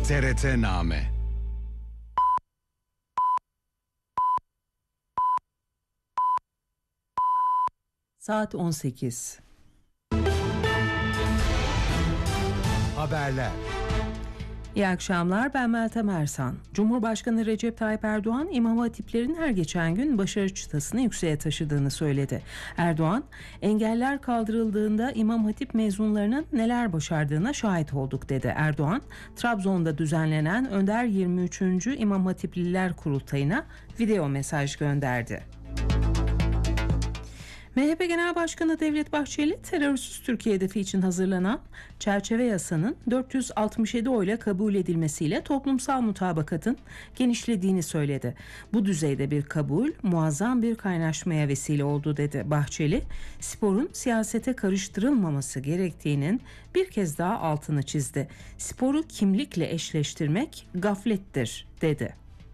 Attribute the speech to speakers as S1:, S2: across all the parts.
S1: TRT-Name.
S2: Saat 18.
S1: Haberler.
S2: İyi akşamlar, ben Meltem Ersan. Cumhurbaşkanı Recep Tayyip Erdoğan, İmam Hatiplerin her geçen gün başarı çıtasını yükseğe taşıdığını söyledi. Erdoğan, engeller kaldırıldığında İmam Hatip mezunlarının neler başardığına şahit olduk dedi. Erdoğan, Trabzon'da düzenlenen Önder 23. İmam Hatipliler Kurultayı'na video mesaj gönderdi. MHP Genel Başkanı Devlet Bahçeli, terörsüz Türkiye hedefi için hazırlanan çerçeve yasanın 467 oyla kabul edilmesiyle toplumsal mutabakatın genişlediğini söyledi. Bu düzeyde bir kabul muazzam bir kaynaşmaya vesile oldu dedi. Bahçeli, sporun siyasete karıştırılmaması gerektiğinin bir kez daha altını çizdi. Sporu kimlikle eşleştirmek gaflettir dedi.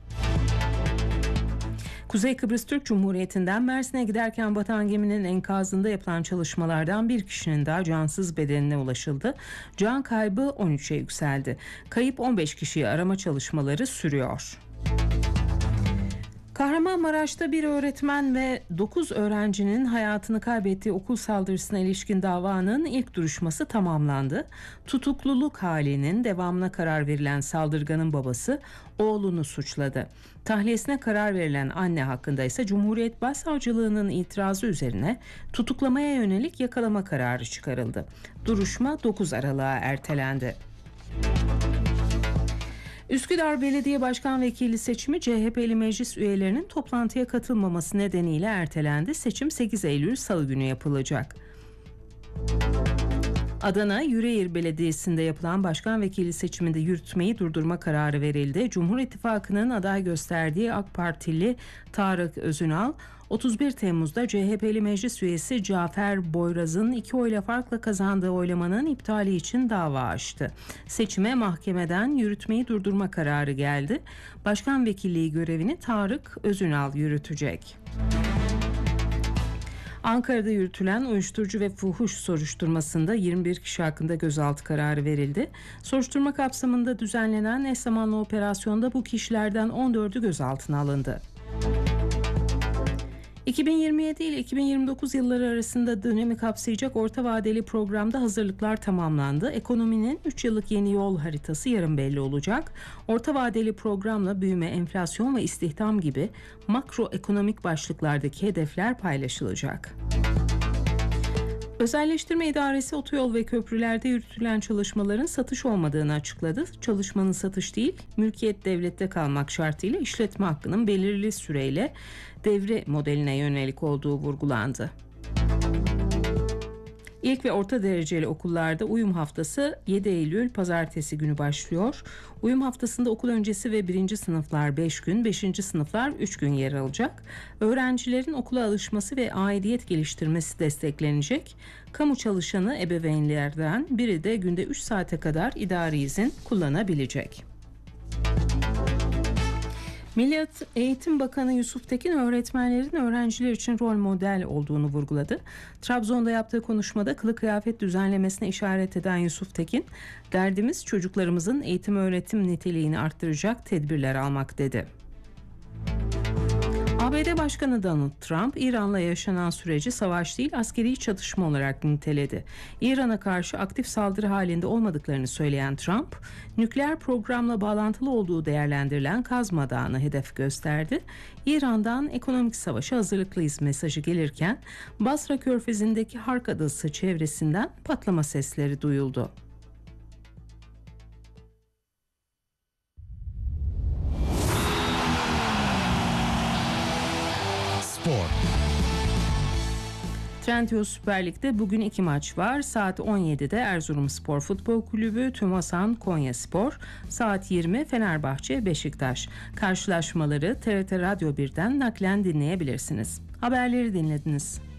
S2: Kuzey Kıbrıs Türk Cumhuriyeti'nden Mersin'e giderken batan geminin enkazında yapılan çalışmalardan bir kişinin daha cansız bedenine ulaşıldı. Can kaybı 13'e yükseldi. Kayıp 15 kişiyi arama çalışmaları sürüyor. Kahramanmaraş'ta bir öğretmen ve 9 öğrencinin hayatını kaybettiği okul saldırısına ilişkin davanın ilk duruşması tamamlandı. Tutukluluk halinin devamına karar verilen saldırganın babası oğlunu suçladı. Tahliyesine karar verilen anne hakkında ise Cumhuriyet Başsavcılığı'nın itirazı üzerine tutuklamaya yönelik yakalama kararı çıkarıldı. Duruşma 9 Aralık'a ertelendi. Üsküdar Belediye Başkan Vekili seçimi CHP'li meclis üyelerinin toplantıya katılmaması nedeniyle ertelendi. Seçim 8 Eylül Salı günü yapılacak. Adana Yüreğir Belediyesi'nde yapılan başkan vekili seçiminde yürütmeyi durdurma kararı verildi. Cumhur İttifakı'nın aday gösterdiği AK Partili Tarık Özünal, 31 Temmuz'da CHP'li meclis üyesi Cafer Boyraz'ın 2 oyla farkla kazandığı oylamanın iptali için dava açtı. Seçime mahkemeden yürütmeyi durdurma kararı geldi. Başkan vekilliği görevini Tarık Özünal yürütecek. Ankara'da yürütülen uyuşturucu ve fuhuş soruşturmasında 21 kişi hakkında gözaltı kararı verildi. Soruşturma kapsamında düzenlenen eş zamanlı operasyonda bu kişilerden 14'ü gözaltına alındı. 2027 ile 2029 yılları arasında dönemi kapsayacak orta vadeli programda hazırlıklar tamamlandı. Ekonominin 3 yıllık yeni yol haritası yarın belli olacak. Orta vadeli programla büyüme, enflasyon ve istihdam gibi makroekonomik başlıklardaki hedefler paylaşılacak. Özelleştirme İdaresi otoyol ve köprülerde yürütülen çalışmaların satış olmadığını açıkladı. Çalışmanın satış değil, mülkiyet devlette kalmak şartıyla işletme hakkının belirli süreyle devre modeline yönelik olduğu vurgulandı. İlk ve orta dereceli okullarda uyum haftası 7 Eylül Pazartesi günü başlıyor. Uyum haftasında okul öncesi ve 1. sınıflar 5 gün, 5. sınıflar 3 gün yer alacak. Öğrencilerin okula alışması ve aidiyet geliştirmesi desteklenecek. Kamu çalışanı ebeveynlerden biri de günde 3 saate kadar idari izin kullanabilecek. Milli Eğitim Bakanı Yusuf Tekin öğretmenlerin öğrenciler için rol model olduğunu vurguladı. Trabzon'da yaptığı konuşmada kılık kıyafet düzenlemesine işaret eden Yusuf Tekin, "Derdimiz çocuklarımızın eğitim öğretim niteliğini arttıracak tedbirler almak" dedi. ABD Başkanı Donald Trump, İran'la yaşanan süreci savaş değil askeri çatışma olarak niteledi. İran'a karşı aktif saldırı halinde olmadıklarını söyleyen Trump, nükleer programla bağlantılı olduğu değerlendirilen Kazma Dağı'nı hedef gösterdi. İran'dan ekonomik savaşa hazırlıklıyız mesajı gelirken, Basra Körfezi'ndeki Hark Adası çevresinden patlama sesleri duyuldu.
S1: Spor.
S2: Trendyol Süper Lig'de bugün 2 maç var. Saat 17'de Erzurumspor Futbol Kulübü Tümasan Konyaspor, saat 20 Fenerbahçe Beşiktaş. Karşılaşmaları TRT Radyo 1'den naklen dinleyebilirsiniz. Haberleri dinlediniz.